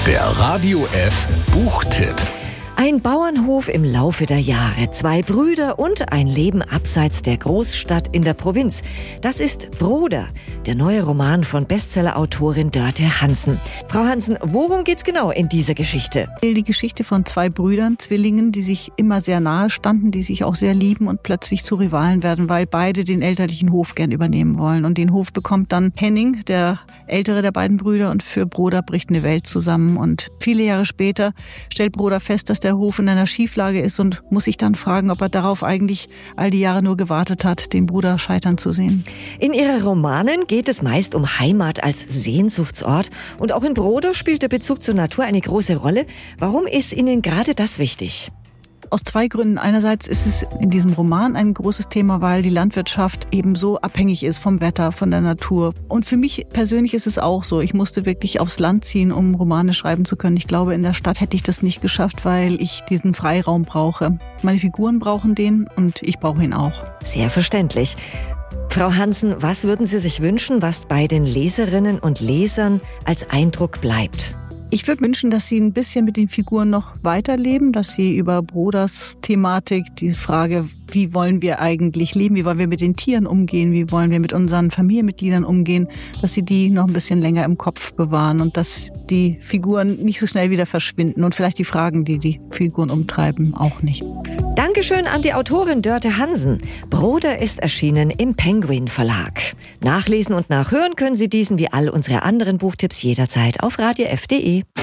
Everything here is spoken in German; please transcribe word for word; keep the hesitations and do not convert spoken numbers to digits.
Der Radio F Buchtipp. Ein Bauernhof im Laufe der Jahre, zwei Brüder und ein Leben abseits der Großstadt in der Provinz. Das ist Broder, der neue Roman von Bestsellerautorin Dörte Hansen. Frau Hansen, worum geht's genau in dieser Geschichte? Die Geschichte von zwei Brüdern, Zwillingen, die sich immer sehr nahe standen, die sich auch sehr lieben und plötzlich zu Rivalen werden, weil beide den elterlichen Hof gern übernehmen wollen. Und den Hof bekommt dann Henning, der ältere der beiden Brüder, und für Broder bricht eine Welt zusammen. Und viele Jahre später stellt Broder fest, dass der Hof in einer Schieflage ist und muss sich dann fragen, ob er darauf eigentlich all die Jahre nur gewartet hat, den Bruder scheitern zu sehen. In Ihren Romanen geht es meist um Heimat als Sehnsuchtsort und auch in Broder spielt der Bezug zur Natur eine große Rolle. Warum ist Ihnen gerade das wichtig? Aus zwei Gründen. Einerseits ist es in diesem Roman ein großes Thema, weil die Landwirtschaft eben so abhängig ist vom Wetter, von der Natur. Und für mich persönlich ist es auch so. Ich musste wirklich aufs Land ziehen, um Romane schreiben zu können. Ich glaube, in der Stadt hätte ich das nicht geschafft, weil ich diesen Freiraum brauche. Meine Figuren brauchen den und ich brauche ihn auch. Sehr verständlich. Frau Hansen, was würden Sie sich wünschen, was bei den Leserinnen und Lesern als Eindruck bleibt? Ich würde wünschen, dass Sie ein bisschen mit den Figuren noch weiterleben, dass Sie über Broders Thematik, die Frage, wie wollen wir eigentlich leben, wie wollen wir mit den Tieren umgehen, wie wollen wir mit unseren Familienmitgliedern umgehen, dass Sie die noch ein bisschen länger im Kopf bewahren und dass die Figuren nicht so schnell wieder verschwinden und vielleicht die Fragen, die die Figuren umtreiben, auch nicht. Dankeschön an die Autorin Dörte Hansen. Broder ist erschienen im Penguin Verlag. Nachlesen und nachhören können Sie diesen wie all unsere anderen Buchtipps jederzeit auf radio f punkt de.